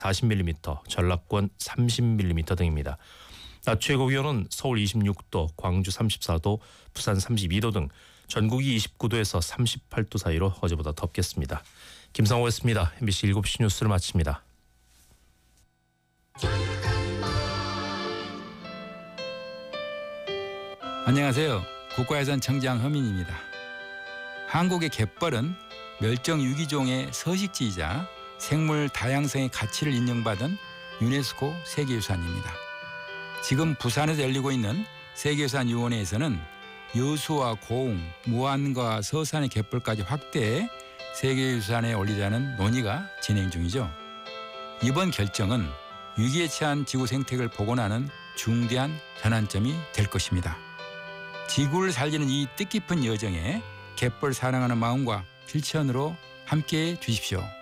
40mm, 전라권 30mm 등입니다. 낮 최고 기온은 서울 26도, 광주 34도, 부산 32도 등 전국이 29도에서 38도 사이로 어제보다 덥겠습니다. 김상호였습니다. MBC 7시 뉴스를 마칩니다. 안녕하세요. 국가해산청장 허민입니다. 한국의 갯벌은 멸종 유기종의 서식지이자 생물 다양성의 가치를 인정받은 유네스코 세계유산입니다. 지금 부산에서 열리고 있는 세계유산위원회에서는 여수와 고흥, 무안과 서산의 갯벌까지 확대해 세계유산에 올리자는 논의가 진행 중이죠. 이번 결정은 위기에 처한 지구 생태계를 복원하는 중대한 전환점이 될 것입니다. 지구를 살리는 이 뜻깊은 여정에 갯벌 사랑하는 마음과 실천으로 함께해 주십시오.